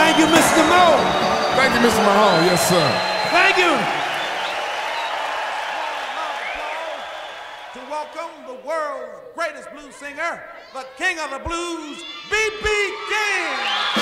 Thank you, Mr. Moe. Thank you, Mr. Mahone. Yes, sir. Thank you. To welcome the world's greatest blues singer, the king of the blues, B.B. King.